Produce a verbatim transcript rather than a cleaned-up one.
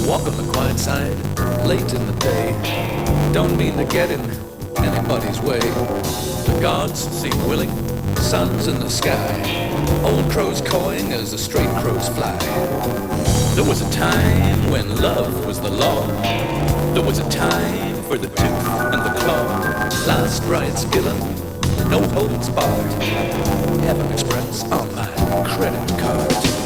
walk on the quiet side, late in the day. Don't mean to get in anybody's way. The gods seem willing, sun's in the sky. Old crows cawing as the straight crows fly. There was a time when love was the law. There was a time for the tooth and the claw. Last rites given, no holds barred. Heaven Express on my credit card.